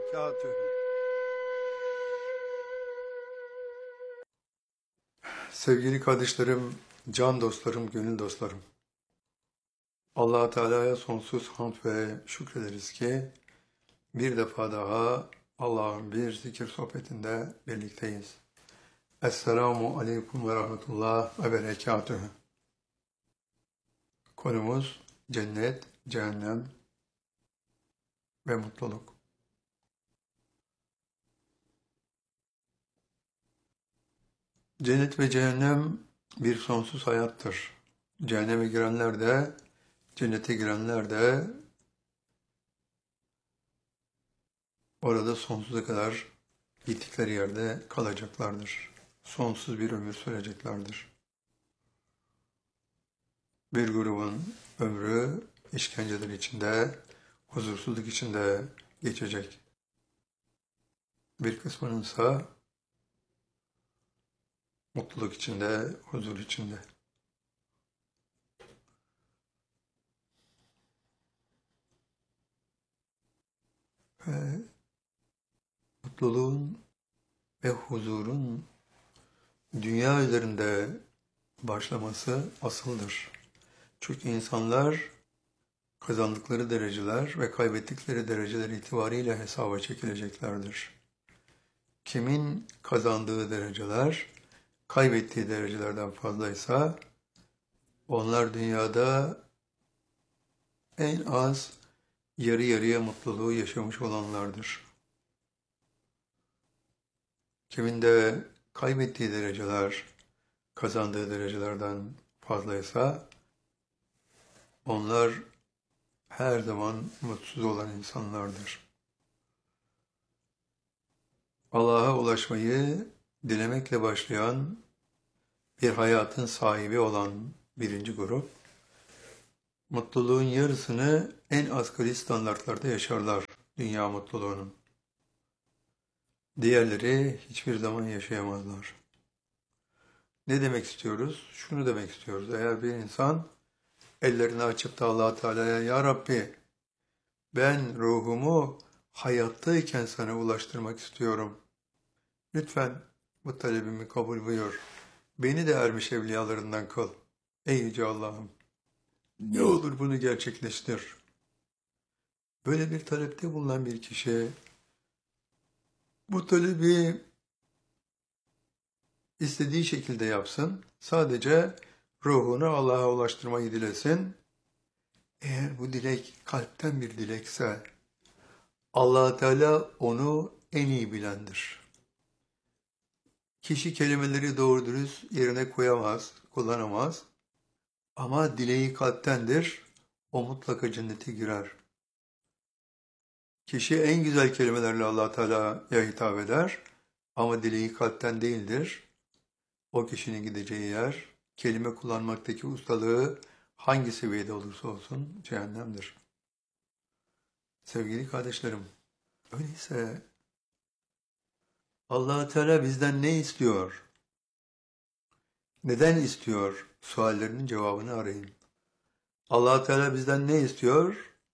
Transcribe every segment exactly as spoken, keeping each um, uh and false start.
berekatühü. Sevgili kardeşlerim, can dostlarım, gönül dostlarım. Allah-u Teala'ya sonsuz hamd ve şükrederiz ki bir defa daha Allah'ın bir zikir sohbetinde birlikteyiz. Esselamu aleyküm ve rahmetullah ve berekatühü. Konumuz cennet, cehennem ve mutluluk. Cennet ve cehennem bir sonsuz hayattır. Cehenneme girenler de, cennete girenler de orada sonsuza kadar gittikleri yerde kalacaklardır. Sonsuz bir ömür süreceklerdir. Bir grubun ömrü işkenceler içinde, huzursuzluk içinde geçecek. Bir kısmının ise mutluluk içinde, huzur içinde. Ve mutluluğun ve huzurun dünya üzerinde başlaması asıldır. Çünkü insanlar kazandıkları dereceler ve kaybettikleri dereceler itibariyle hesaba çekileceklerdir. Kimin kazandığı dereceler, kaybettiği derecelerden fazlaysa, onlar dünyada en az yarı yarıya mutluluğu yaşamış olanlardır. Kimin de kaybettiği dereceler, kazandığı derecelerden fazlaysa, onlar her zaman mutsuz olan insanlardır. Allah'a ulaşmayı dilemekle başlayan bir hayatın sahibi olan birinci grup, mutluluğun yarısını en asgari standartlarda yaşarlar, dünya mutluluğunun. Diğerleri hiçbir zaman yaşayamazlar. Ne demek istiyoruz? Şunu demek istiyoruz. Eğer bir insan ellerini açıp da Allah-u Teala'ya "Ya Rabbi, ben ruhumu hayattayken sana ulaştırmak istiyorum. Lütfen bu talebimi kabul buyur. Beni de ermiş evliyalarından kıl. Ey Yüce Allah'ım, ne olur bunu gerçekleştir." Böyle bir talepte bulunan bir kişi, bu talebi istediği şekilde yapsın, sadece ruhunu Allah'a ulaştırmayı dilesin. Eğer bu dilek kalpten bir dilekse, Allah-u Teala onu en iyi bilendir. Kişi kelimeleri doğru dürüst yerine koyamaz, kullanamaz. Ama dileği kalptendir, o mutlaka cennete girer. Kişi en güzel kelimelerle Allah-u Teala'ya hitap eder ama dileği kalpten değildir. O kişinin gideceği yer, kelime kullanmaktaki ustalığı hangi seviyede olursa olsun cehennemdir. Sevgili kardeşlerim, öyleyse Allah-u Teala bizden ne istiyor? Neden istiyor? Suallerinin cevabını arayın. Allah-u Teala bizden ne istiyor?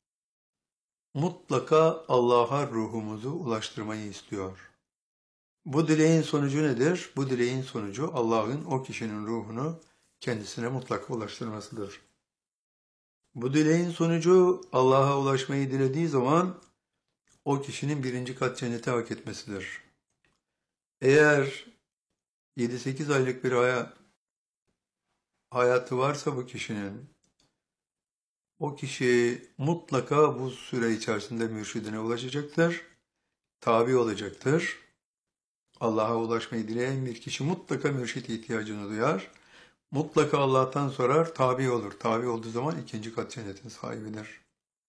Mutlaka Allah'a ruhumuzu ulaştırmayı istiyor. Bu dileğin sonucu nedir? Bu dileğin sonucu Allah'ın o kişinin ruhunu kendisine mutlaka ulaştırmasıdır. Bu dileğin sonucu Allah'a ulaşmayı dilediği zaman o kişinin birinci kat cennete hak etmesidir. Eğer yedi sekiz aylık bir hayat, hayatı varsa bu kişinin, o kişi mutlaka bu süre içerisinde mürşidine ulaşacaktır, tabi olacaktır. Allah'a ulaşmayı dileyen bir kişi mutlaka mürşit ihtiyacını duyar. Mutlaka Allah'tan sorar, tabi olur. Tabi olduğu zaman ikinci kat cennetin sahibidir.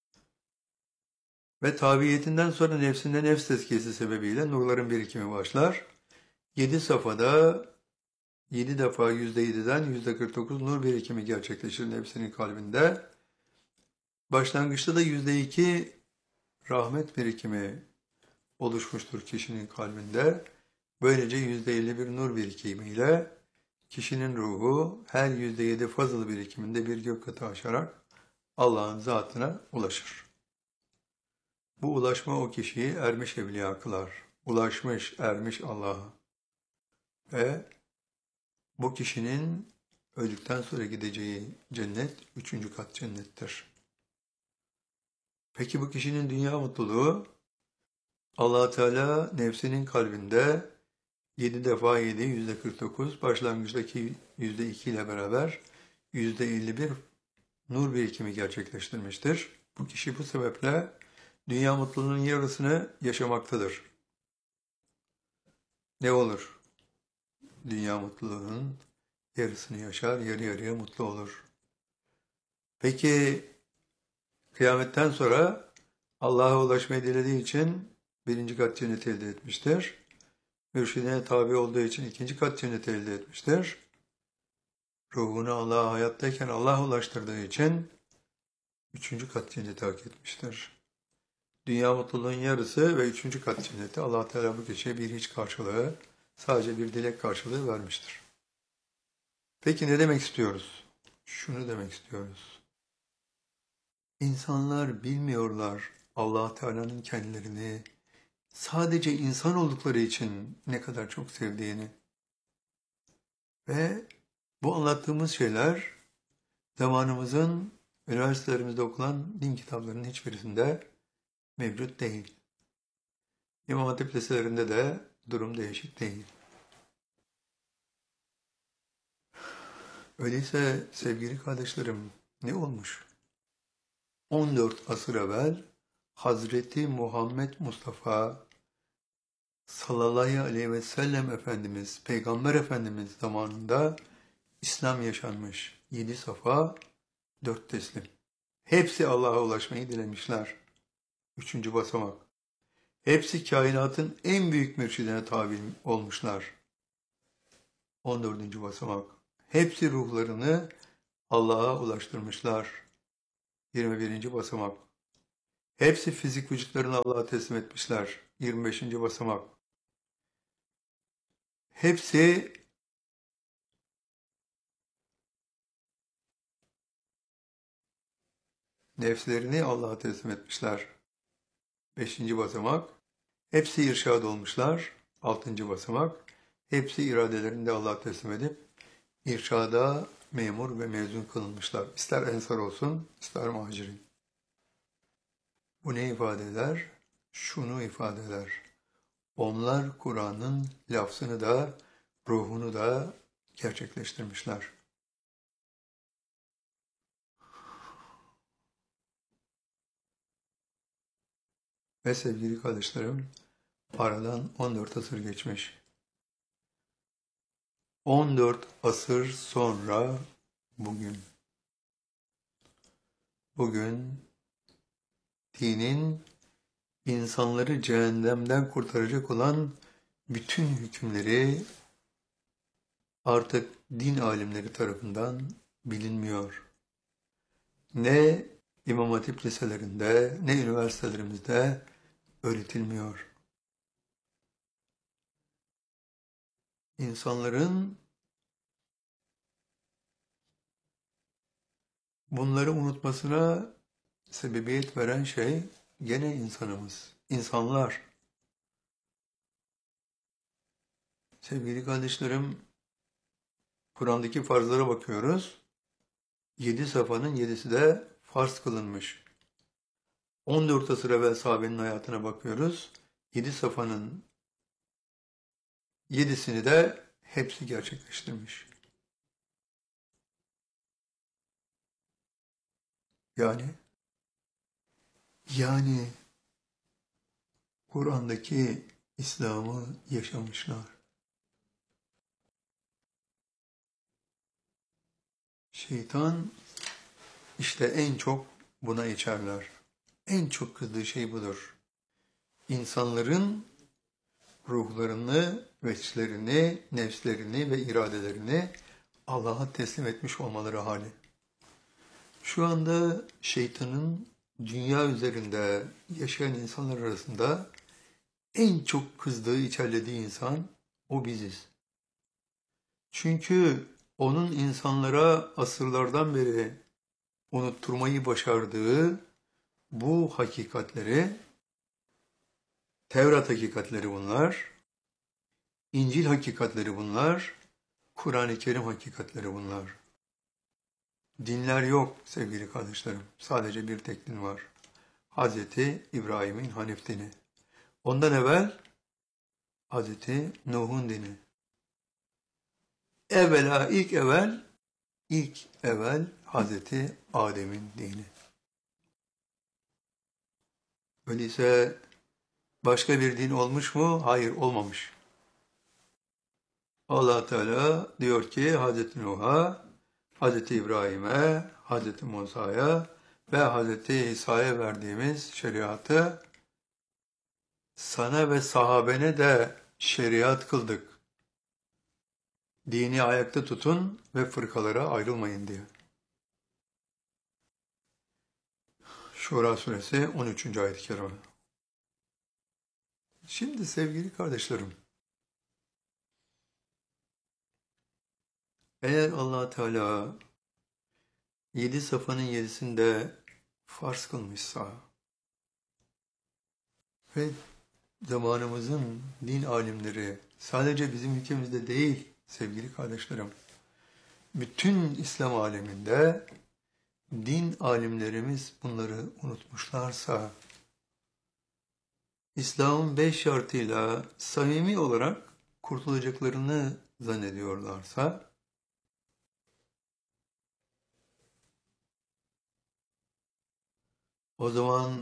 Ve tabiyetinden sonra nefsinde nefs tezkiyesi sebebiyle nurların birikimi başlar. Yedi safhada yedi defa yüzde yediden yüzde kırk dokuz nur birikimi gerçekleşir nefsinin kalbinde. Başlangıçta da yüzde iki rahmet birikimi oluşmuştur kişinin kalbinde. Böylece yüzde elli bir nur birikimiyle kişinin ruhu her yüzde yedi fazıl birikiminde bir gök katı aşarak Allah'ın zatına ulaşır. Bu ulaşma o kişiyi ermiş evliya kılar. Ulaşmış, ermiş Allah'a. Ve bu kişinin öldükten sonra gideceği cennet, üçüncü kat cennettir. Peki bu kişinin dünya mutluluğu, Allah Teala nefsinin kalbinde yedi defa yedi, yüzde kırk dokuz, başlangıçtaki yüzde iki ile beraber yüzde elli bir nur birikimi gerçekleştirmiştir. Bu kişi bu sebeple dünya mutluluğunun yarısını yaşamaktadır. Ne olur? Dünya mutluluğunun yarısını yaşar, yarı yarıya mutlu olur. Peki kıyametten sonra Allah'a ulaşmayı dilediği için birinci kat cenneti elde etmiştir. Mürşidine tabi olduğu için ikinci kat cenneti elde etmiştir. Ruhunu Allah'a hayattayken Allah'a ulaştırdığı için üçüncü kat cenneti hak etmiştir. Dünya mutluluğun yarısı ve üçüncü kat cenneti Allah Teala bu kişiye bir hiç karşılığı, sadece bir dilek karşılığı vermiştir. Peki ne demek istiyoruz? Şunu demek istiyoruz. İnsanlar bilmiyorlar Allah Teala'nın kendilerini sadece insan oldukları için ne kadar çok sevdiğini. Ve bu anlattığımız şeyler zamanımızın üniversitelerimizde okulan din kitaplarının hiçbirisinde mevcut değil. İmam Hatip liselerinde de durum değişik değil. Öyleyse sevgili kardeşlerim ne olmuş? on dört asır evvel Hazreti Muhammed Mustafa sallallahu aleyhi ve sellem Efendimiz, Peygamber Efendimiz zamanında İslam yaşanmış. Yedi safa, dört teslim. Hepsi Allah'a ulaşmayı dilemişler. Üçüncü basamak. Hepsi kainatın en büyük mürşidine tabi olmuşlar. On dördüncü basamak. Hepsi ruhlarını Allah'a ulaştırmışlar. Yirmi birinci basamak. Hepsi fizik vücutlarını Allah'a teslim etmişler. Yirmi beşinci basamak. Hepsi nefslerini Allah'a teslim etmişler. Beşinci basamak. Hepsi irşad olmuşlar. Altıncı basamak. Hepsi iradelerini de Allah'a teslim edip irşada memur ve mezun kılınmışlar. İster ensar olsun, ister muhacirin. Bu ne ifade eder? Şunu ifade eder. Onlar Kur'an'ın lafzını da, ruhunu da gerçekleştirmişler. Ve sevgili kardeşlerim, aradan on dört asır geçmiş. on dört asır sonra bugün, bugün dinin insanları cehennemden kurtaracak olan bütün hükümleri artık din alimleri tarafından bilinmiyor. Ne İmam Hatip liselerinde, ne üniversitelerimizde öğretilmiyor. İnsanların bunları unutmasına sebebiyet veren şey gene insanımız, insanlar. Sevgili kardeşlerim, Kur'an'daki farzlara bakıyoruz. Yedi safanın yedisi de farz kılınmış. on dört asır evvel sahabenin hayatına bakıyoruz. Yedi safanın yedisini de hepsi gerçekleştirmiş. Yani yani Kur'an'daki İslam'ı yaşamışlar. Şeytan işte en çok buna içerler. En çok kızdığı şey budur. İnsanların ruhlarını, veçlerini, nefslerini ve iradelerini Allah'a teslim etmiş olmaları hali. Şu anda şeytanın dünya üzerinde yaşayan insanlar arasında en çok kızdığı, içerlediği insan o biziz. Çünkü onun insanlara asırlardan beri unutturmayı başardığı bu hakikatleri Tevrat hakikatleri bunlar, İncil hakikatleri bunlar, Kur'an-ı Kerim hakikatleri bunlar. Dinler yok sevgili kardeşlerim. Sadece bir tek din var. Hazreti İbrahim'in Hanif dini. Ondan evvel Hazreti Nuh'un dini. Evvela ilk evvel, ilk evvel Hazreti Adem'in dini. Öyleyse başka bir din olmuş mu? Hayır, olmamış. Allah Teala diyor ki Hazreti Nuh'a, Hazreti İbrahim'e, Hazreti Musa'ya ve Hazreti İsa'ya verdiğimiz şeriatı sana ve sahabene de şeriat kıldık. Dini ayakta tutun ve fırkalara ayrılmayın diye. Şura suresi on üçüncü ayet-i kerime. Şimdi sevgili kardeşlerim, eğer Allah Teala yedi safanın yedisinde farz kılmışsa ve zamanımızın din alimleri sadece bizim ülkemizde değil sevgili kardeşlerim, bütün İslam aleminde din alimlerimiz bunları unutmuşlarsa, İslam'ın beş şartıyla samimi olarak kurtulacaklarını zannediyorlarsa, o zaman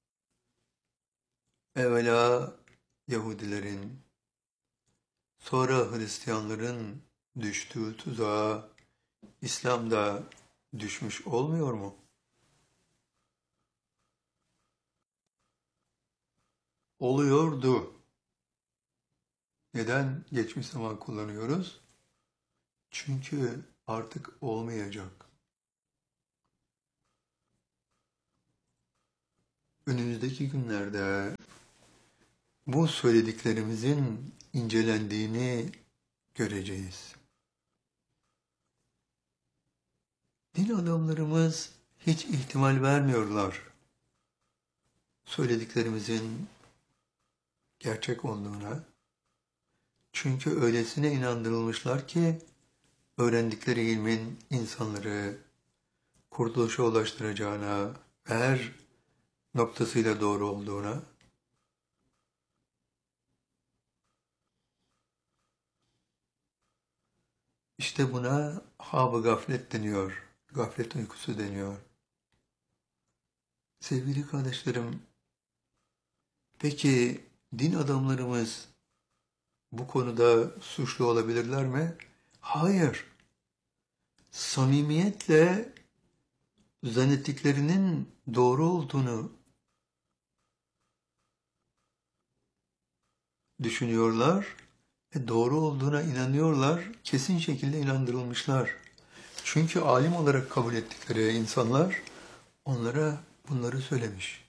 evvela Yahudilerin, sonra Hristiyanların düştüğü tuzağa İslam'da düşmüş olmuyor mu? Oluyordu. Neden geçmiş zaman kullanıyoruz? Çünkü artık olmayacak. Önümüzdeki günlerde bu söylediklerimizin incelendiğini göreceğiz. Din adamlarımız hiç ihtimal vermiyorlar söylediklerimizin gerçek olduğuna. Çünkü öylesine inandırılmışlar ki öğrendikleri ilmin insanları kurtuluşa ulaştıracağına, her noktasıyla doğru olduğuna, işte buna hab-ı gaflet deniyor, gaflet uykusu deniyor. Sevgili kardeşlerim, peki din adamlarımız bu konuda suçlu olabilirler mi? Hayır. Samimiyetle zannettiklerinin doğru olduğunu düşünüyorlar ve doğru olduğuna inanıyorlar, kesin şekilde inandırılmışlar. Çünkü alim olarak kabul ettikleri insanlar onlara bunları söylemiş.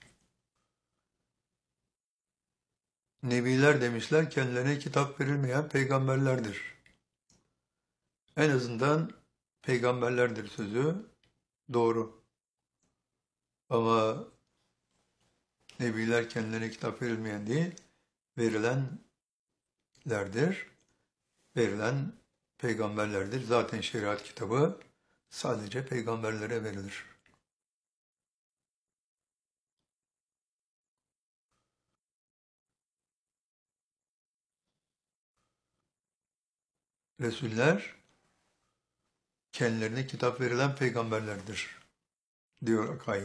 Nebiler demişler kendilerine kitap verilmeyen peygamberlerdir. En azından peygamberlerdir sözü doğru. Ama nebiler kendilerine kitap verilmeyen değil, verilenlerdir. Verilen peygamberlerdir. Zaten şeriat kitabı sadece peygamberlere verilir. Resuller kendilerine kitap verilen peygamberlerdir diyor akaid.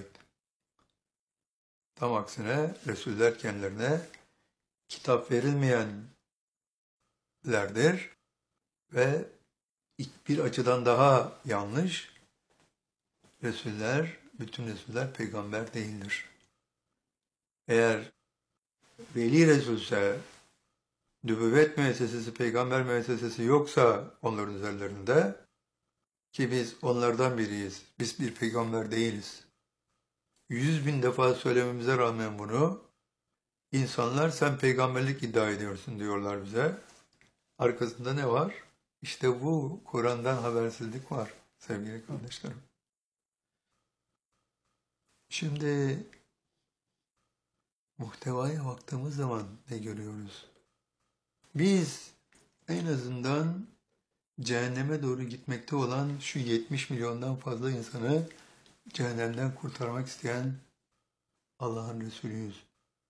Tam aksine Resuller kendilerine kitap verilmeyenlerdir ve bir açıdan daha yanlış, Resuller, bütün Resuller peygamber değildir. Eğer veli Resulse, nübüvvet müessesesi, peygamber müessesesi yoksa onların üzerlerinde, ki biz onlardan biriyiz, biz bir peygamber değiliz. Yüz bin defa söylememize rağmen bunu, insanlar sen peygamberlik iddia ediyorsun diyorlar bize. Arkasında ne var? İşte bu Kur'an'dan habersizlik var sevgili kardeşlerim. Şimdi muhtevaya baktığımız zaman ne görüyoruz? Biz en azından cehenneme doğru gitmekte olan şu yetmiş milyondan fazla insanı cehennemden kurtarmak isteyen Allah'ın Resulüyüz.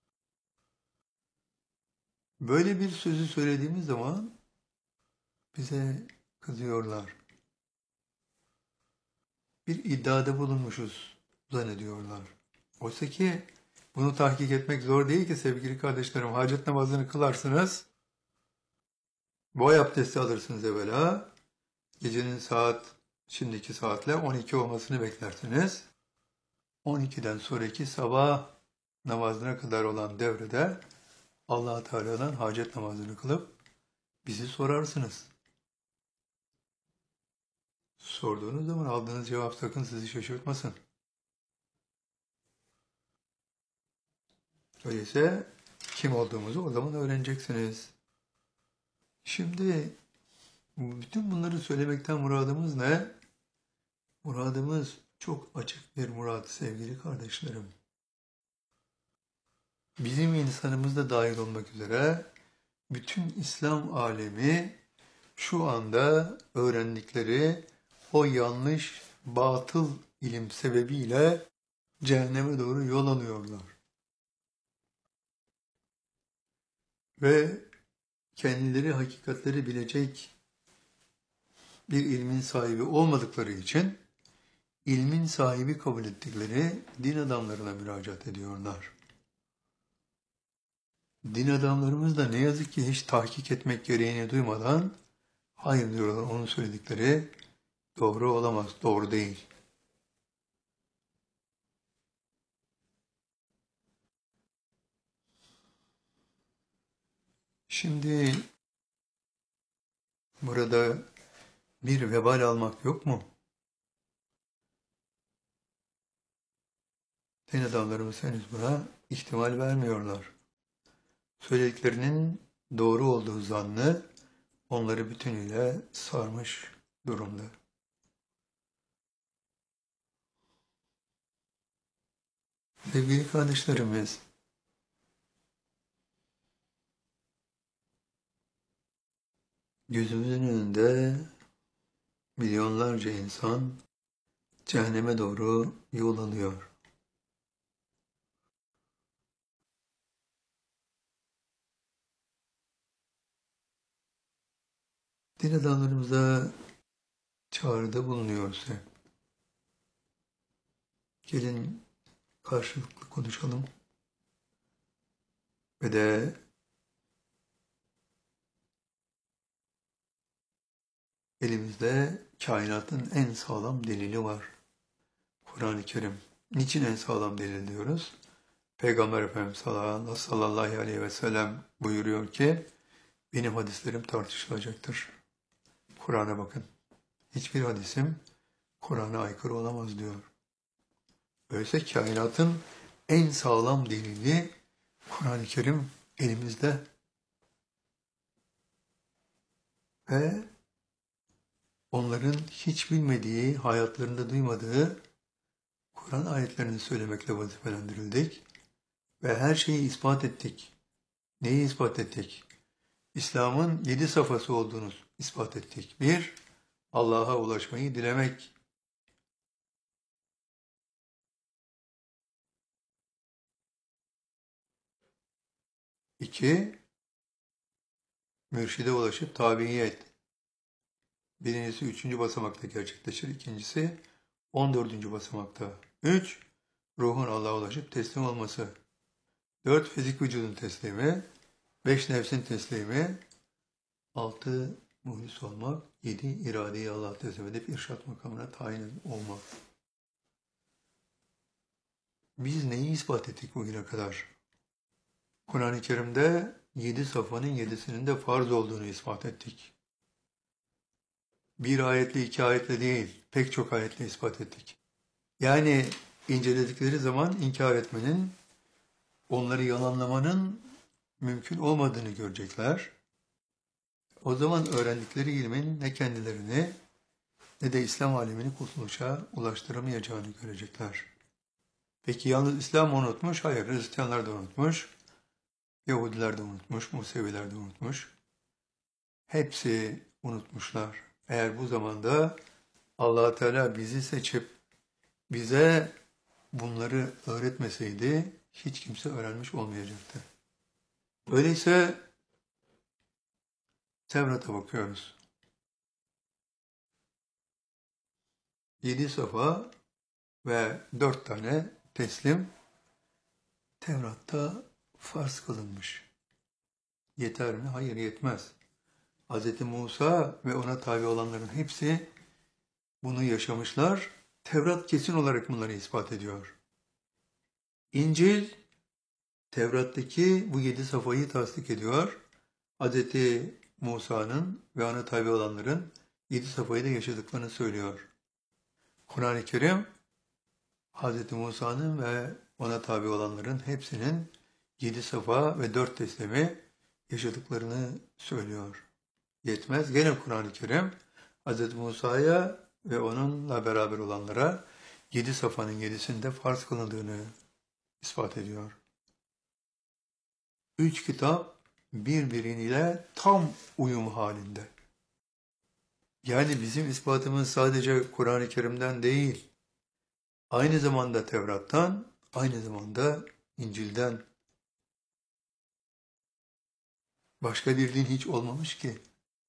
Böyle bir sözü söylediğimiz zaman bize kızıyorlar. Bir iddiada bulunmuşuz zannediyorlar. Oysa ki bunu tahkik etmek zor değil ki sevgili kardeşlerim. Hacet namazını kılarsınız, boy abdesti alırsınız evvela. Gecenin saat, şimdiki saatle on iki olmasını beklersiniz. on ikiden sonraki sabah namazına kadar olan devrede Allah-u Teala'dan hacet namazını kılıp bizi sorarsınız. Sorduğunuz zaman aldığınız cevap sakın sizi şaşırtmasın. Öyleyse kim olduğumuzu o zaman öğreneceksiniz. Şimdi bütün bunları söylemekten muradımız ne? Muradımız çok açık bir murad sevgili kardeşlerim. Bizim insanımız da dahil olmak üzere bütün İslam alemi şu anda öğrendikleri o yanlış, batıl ilim sebebiyle cehenneme doğru yol alıyorlar. Ve kendileri hakikatleri bilecek bir ilmin sahibi olmadıkları için ilmin sahibi kabul ettikleri din adamlarına müracaat ediyorlar. Din adamlarımız da ne yazık ki hiç tahkik etmek gereğini duymadan hayır diyorlar, onun söyledikleri doğru olamaz, doğru değil. Şimdi burada bir vebal almak yok mu? Din adamlarımız henüz buna ihtimal vermiyorlar. Söylediklerinin doğru olduğu zannı onları bütünüyle sarmış durumda. Sevgili kardeşlerimiz, gözümüzün önünde milyonlarca insan cehenneme doğru yol alıyor. Din adamlarımıza çağrıda bulunuyoruz hep. Gelin karşılıklı konuşalım ve de elimizde kainatın en sağlam delili var. Kur'an-ı Kerim. Niçin en sağlam delil diyoruz? Peygamber Efendimiz sallallahu aleyhi ve sellem buyuruyor ki benim hadislerim tartışılacaktır. Kur'an'a bakın. Hiçbir hadisim Kur'an'a aykırı olamaz diyor. Öyleyse kainatın en sağlam delili Kur'an-ı Kerim elimizde. Ve onların hiç bilmediği, hayatlarında duymadığı Kur'an ayetlerini söylemekle vazifelendirildik. Ve her şeyi ispat ettik. Neyi ispat ettik? İslam'ın yedi safhası olduğunu ispat ettik. Bir, Allah'a ulaşmayı dilemek. İki, mürşide ulaşıp tabiiyet. Birincisi üçüncü basamakta gerçekleşir. İkincisi on dördüncü basamakta. Üç, ruhun Allah'a ulaşıp teslim olması. Dört, fizik vücudun teslimi. Beş, nefsin teslimi. Altı, muhlis olmak. Yedi, iradeyi Allah'a teslim edip irşat makamına tayin olmak. Biz neyi ispat ettik bugüne kadar? Kur'an-ı Kerim'de yedi safhanın yedisinin de farz olduğunu ispat ettik. Bir ayetle, iki ayetle değil, pek çok ayetle ispat ettik. Yani inceledikleri zaman inkar etmenin, onları yalanlamanın mümkün olmadığını görecekler. O zaman öğrendikleri ilmin ne kendilerini ne de İslam alemini kurtuluşa ulaştıramayacağını görecekler. Peki yalnız İslam unutmuş? Hayır, Hristiyanlar da unutmuş, Yahudiler de unutmuş, Museviler de unutmuş. Hepsi unutmuşlar. Eğer bu zamanda Allah Teala bizi seçip bize bunları öğretmeseydi hiç kimse öğrenmiş olmayacaktı. Öyleyse Tevrat'a bakıyoruz. Yedi safa ve dört tane teslim Tevrat'ta farz kılınmış. Yeter mi? Hayır, yetmez. Hz. Musa ve ona tabi olanların hepsi bunu yaşamışlar. Tevrat kesin olarak bunları ispat ediyor. İncil, Tevrat'taki bu yedi safayı tasdik ediyor. Hz. Musa'nın ve ona tabi olanların yedi safayı da yaşadıklarını söylüyor. Kur'an-ı Kerim, Hz. Musa'nın ve ona tabi olanların hepsinin yedi safa ve dört teslimi yaşadıklarını söylüyor. Yetmez. Gene Kur'an-ı Kerim, Hz. Musa'ya ve onunla beraber olanlara yedi safanın yedisinde farz kılındığını ispat ediyor. Üç kitap birbiriyle tam uyum halinde. Yani bizim ispatımız sadece Kur'an-ı Kerim'den değil, aynı zamanda Tevrat'tan, aynı zamanda İncil'den. Başka bir din hiç olmamış ki.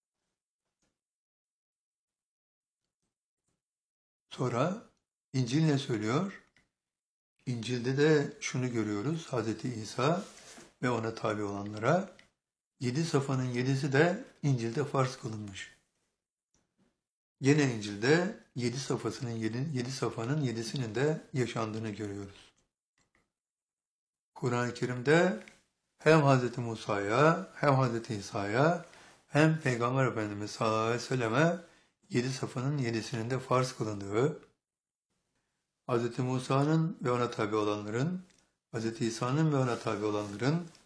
Sonra İncil ne söylüyor? İncil'de de şunu görüyoruz. Hz. İsa ve ona tabi olanlara yedi safanın yedisi de İncil'de farz kılınmış. Gene İncil'de yedi safasının yedi, yedi safanın yedisinin de yaşandığını görüyoruz. Kur'an-ı Kerim'de hem Hz. Musa'ya hem Hz. İsa'ya hem Peygamber Efendimiz sallallahu aleyhi ve selleme yedi safanın yedisinin de farz kılındığı, Hz. Musa'nın ve ona tabi olanların, Hz. İsa'nın ve ona tabi olanların